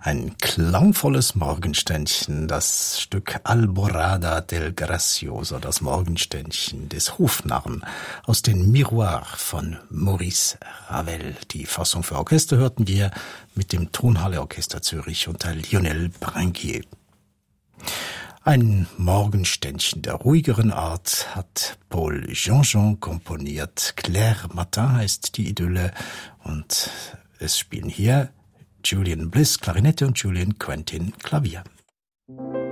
Ein klangvolles Morgenständchen, das Stück Alborada del Gracioso, das Morgenständchen des Hofnarren aus den Miroirs von Maurice Ravel. Die Fassung für Orchester hörten wir mit dem Tonhalle Orchester Zürich unter Lionel Branquier. Ein Morgenständchen der ruhigeren Art hat Paul Jean-Jean komponiert. Claire Matin heißt die Idylle und es spielen hier Julian Bliss Klarinette und Julian Quentin Klavier.